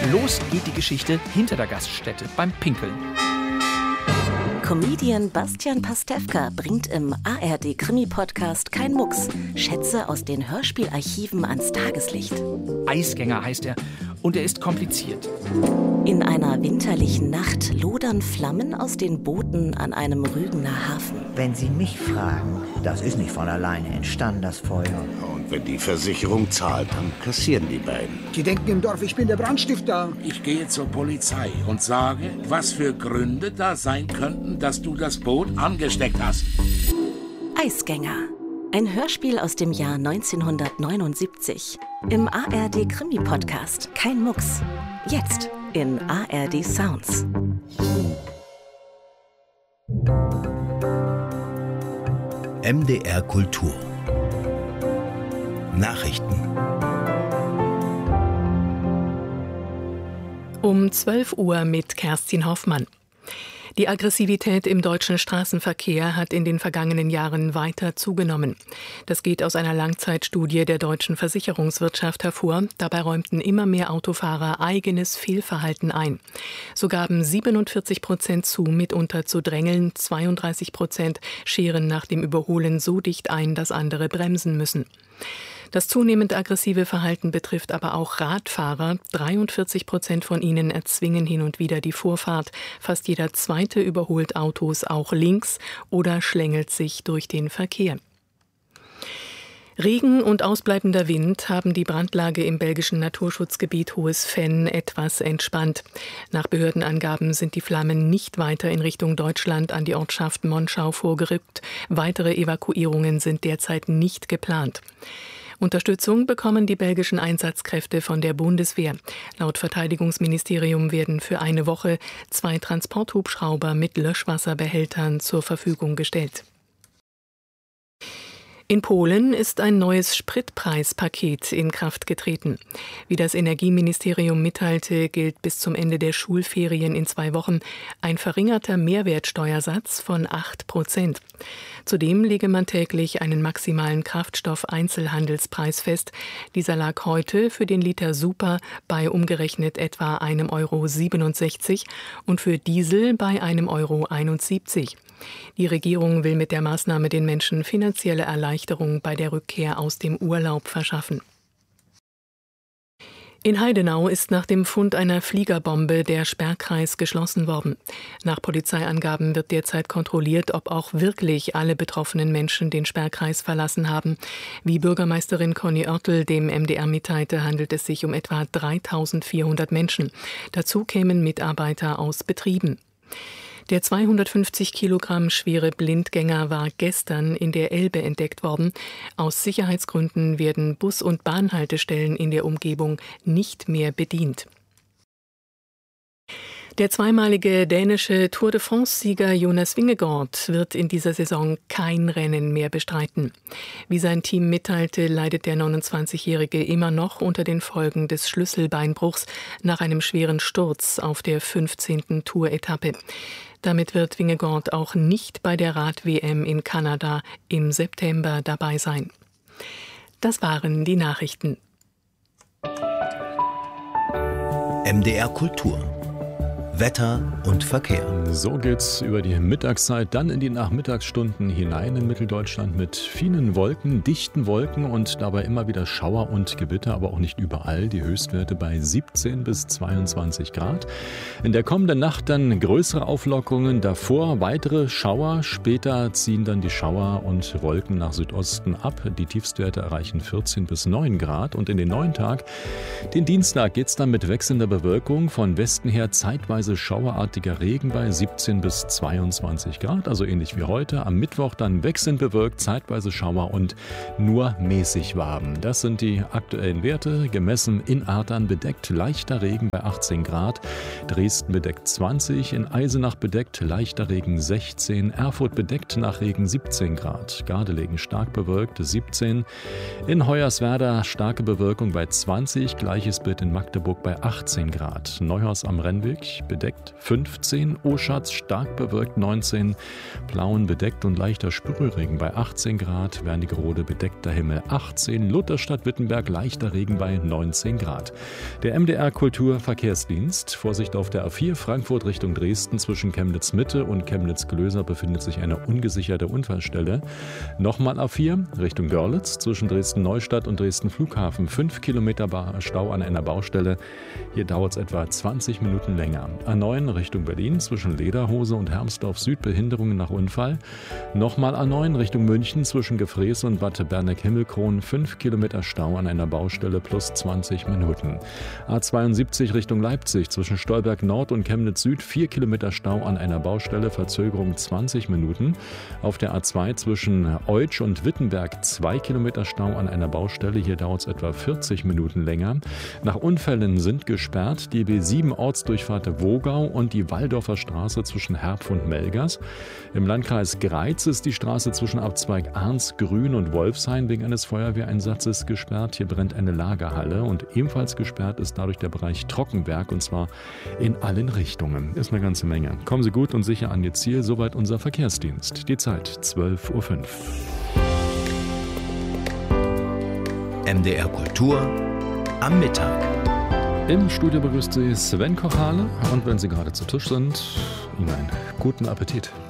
Los geht die Geschichte hinter der Gaststätte beim Pinkeln. Comedian Bastian Pastewka bringt im ARD-Krimi-Podcast Kein Mucks Schätze aus den Hörspielarchiven ans Tageslicht. Eisgänger heißt er und er ist kompliziert. In einer winterlichen Nacht lodern Flammen aus den Booten an einem Rügener Hafen. Wenn Sie mich fragen, das ist nicht von alleine entstanden, das Feuer. Und wenn die Versicherung zahlt, dann kassieren die beiden. Die denken im Dorf, ich bin der Brandstifter. Ich gehe zur Polizei und sage, was für Gründe da sein könnten, dass du das Boot angesteckt hast. Eisgänger. Ein Hörspiel aus dem Jahr 1979. Im ARD-Krimi-Podcast Kein Mucks. Jetzt in ARD Sounds. MDR Kultur. Nachrichten. Um 12 Uhr mit Kerstin Hoffmann. Die Aggressivität im deutschen Straßenverkehr hat in den vergangenen Jahren weiter zugenommen. Das geht aus einer Langzeitstudie der deutschen Versicherungswirtschaft hervor. Dabei räumten immer mehr Autofahrer eigenes Fehlverhalten ein. So gaben 47% zu, mitunter zu drängeln, 32% scheren nach dem Überholen so dicht ein, dass andere bremsen müssen. Das zunehmend aggressive Verhalten betrifft aber auch Radfahrer. 43% von ihnen erzwingen hin und wieder die Vorfahrt. Fast jeder Zweite überholt Autos auch links oder schlängelt sich durch den Verkehr. Regen und ausbleibender Wind haben die Brandlage im belgischen Naturschutzgebiet Hohes Venn etwas entspannt. Nach Behördenangaben sind die Flammen nicht weiter in Richtung Deutschland an die Ortschaft Monschau vorgerückt. Weitere Evakuierungen sind derzeit nicht geplant. Unterstützung bekommen die belgischen Einsatzkräfte von der Bundeswehr. Laut Verteidigungsministerium werden für eine Woche 2 Transporthubschrauber mit Löschwasserbehältern zur Verfügung gestellt. In Polen ist ein neues Spritpreispaket in Kraft getreten. Wie das Energieministerium mitteilte, gilt bis zum Ende der Schulferien in 2 Wochen ein verringerter Mehrwertsteuersatz von 8%. Zudem lege man täglich einen maximalen Kraftstoff-Einzelhandelspreis fest. Dieser lag heute für den Liter Super bei umgerechnet etwa 1,67 € und für Diesel bei 1,71 €. Die Regierung will mit der Maßnahme den Menschen finanzielle Erleichterung bei der Rückkehr aus dem Urlaub verschaffen. In Heidenau ist nach dem Fund einer Fliegerbombe der Sperrkreis geschlossen worden. Nach Polizeiangaben wird derzeit kontrolliert, ob auch wirklich alle betroffenen Menschen den Sperrkreis verlassen haben. Wie Bürgermeisterin Conny Oertel dem MDR mitteilte, handelt es sich um etwa 3.400 Menschen. Dazu kämen Mitarbeiter aus Betrieben. Der 250 Kilogramm schwere Blindgänger war gestern in der Elbe entdeckt worden. Aus Sicherheitsgründen werden Bus- und Bahnhaltestellen in der Umgebung nicht mehr bedient. Der zweimalige dänische Tour de France-Sieger Jonas Vingegaard wird in dieser Saison kein Rennen mehr bestreiten. Wie sein Team mitteilte, leidet der 29-Jährige immer noch unter den Folgen des Schlüsselbeinbruchs nach einem schweren Sturz auf der 15. Tour-Etappe. Damit wird Vingegaard auch nicht bei der Rad-WM in Kanada im September dabei sein. Das waren die Nachrichten. MDR Kultur. Wetter und Verkehr. So geht's über die Mittagszeit, dann in die Nachmittagsstunden hinein in Mitteldeutschland mit vielen Wolken, dichten Wolken und dabei immer wieder Schauer und Gewitter, aber auch nicht überall. Die Höchstwerte bei 17 bis 22 Grad. In der kommenden Nacht dann größere Auflockerungen, davor weitere Schauer. Später ziehen dann die Schauer und Wolken nach Südosten ab. Die Tiefstwerte erreichen 14 bis 9 Grad. Und in den neuen Tag, den Dienstag, geht's dann mit wechselnder Bewölkung von Westen her zeitweise schauerartiger Regen bei 17 bis 22 Grad, also ähnlich wie heute. Am Mittwoch dann wechselnd bewölkt, zeitweise Schauer und nur mäßig warm. Das sind die aktuellen Werte, gemessen in Adern bedeckt, leichter Regen bei 18 Grad, Dresden bedeckt 20, in Eisenach bedeckt, leichter Regen 16, Erfurt bedeckt, nach Regen 17 Grad, Gardelegen stark bewölkt 17, in Hoyerswerda starke Bewölkung bei 20, gleiches Bild in Magdeburg bei 18 Grad, Neuhaus am Rennweg bedeckt 15, Oschatz stark bewölkt 19, Plauen bedeckt und leichter Sprühregen bei 18 Grad, Wernigerode bedeckter Himmel 18, Lutherstadt-Wittenberg leichter Regen bei 19 Grad. Der MDR Kulturverkehrsdienst, Vorsicht auf der A4 Frankfurt Richtung Dresden, zwischen Chemnitz-Mitte und Chemnitz-Glöser befindet sich eine ungesicherte Unfallstelle. Nochmal A4 Richtung Görlitz, zwischen Dresden-Neustadt und Dresden-Flughafen 5 Kilometer Stau an einer Baustelle. Hier dauert es etwa 20 Minuten länger. A9 Richtung Berlin, zwischen Lederhose und Hermsdorf Süd Behinderungen nach Unfall. Nochmal A9 Richtung München, zwischen Gefrees und Bad Berneck-Himmelkron 5 Kilometer Stau an einer Baustelle plus 20 Minuten. A72 Richtung Leipzig, zwischen Stolberg Nord und Chemnitz Süd 4 Kilometer Stau an einer Baustelle, Verzögerung 20 Minuten. Auf der A2 zwischen Eutsch und Wittenberg 2 Kilometer Stau an einer Baustelle, hier dauert es etwa 40 Minuten länger. Nach Unfällen sind gesperrt die B7 Ortsdurchfahrt Wogau und die Walldorfer Straße zwischen Herpf und Melgers. Im Landkreis Greiz ist die Straße zwischen Abzweig Arnsgrün und Wolfshain wegen eines Feuerwehreinsatzes gesperrt. Hier brennt eine Lagerhalle und ebenfalls gesperrt ist dadurch der Bereich Trockenberg, und zwar in allen Richtungen. Ist eine ganze Menge. Kommen Sie gut und sicher an Ihr Ziel. Soweit unser Verkehrsdienst. Die Zeit 12:05 Uhr. MDR Kultur am Mittag. Im Studio begrüßt Sie Sven Kochale und wenn Sie gerade zu Tisch sind, Ihnen einen guten Appetit.